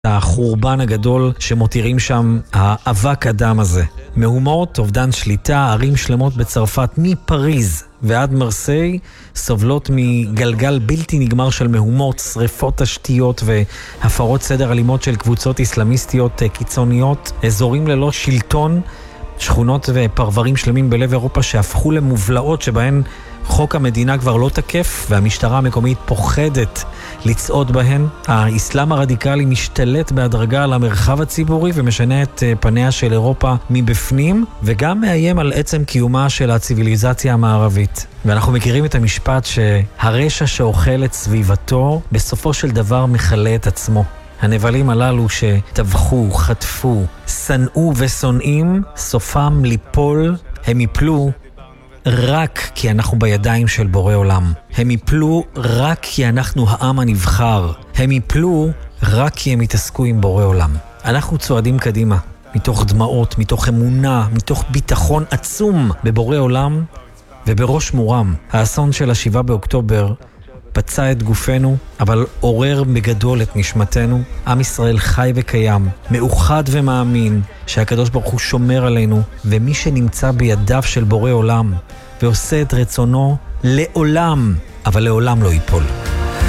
החורבן הגדול שמותירים שם האבק אדם הזה. מהומות, אובדן שליטה, ערים שלמות בצרפת מפריז ועד מרסיי סובלות מגלגל בלתי נגמר של מהומות, שריפות תשתיות והפרות סדר אלימות של קבוצות איסלאמיסטיות קיצוניות, אזורים ללא שלטון, שכונות ופרברים שלמים בלב אירופה שהפכו למובלעות שבהן חוק המדינה כבר לא תקף והמשטרה המקומית פוחדת לצעוד בהן. האסלאם הרדיקלי משתלט בהדרגה על המרחב הציבורי ומשנה את פניה של אירופה מבפנים, וגם מאיים על עצם קיומה של הציביליזציה המערבית. ואנחנו מכירים את המשפט שהרשע שאוכל את סביבתו בסופו של דבר מחלה את עצמו. הנבלים הללו שטבחו, חטפו, שנאו ושונאים, סופם ליפול, הם יפלו רק כי אנחנו בידיים של בורא עולם. הם יפלו רק כי אנחנו העם הנבחר. הם יפלו רק כי הם יתעסקו עם בורא עולם. אנחנו צועדים קדימה, מתוך דמעות, מתוך אמונה, מתוך ביטחון עצום בבורא עולם ובראש מורם. האסון של 7 באוקטובר פצע את גופנו, אבל עורר בגדול את נשמתנו. עם ישראל חי וקיים, מאוחד ומאמין שהקדוש ברוך הוא שומר עלינו, ומי שנמצא בידיו של בורא עולם ועושה את רצונו לעולם, אבל לעולם לא ייפול.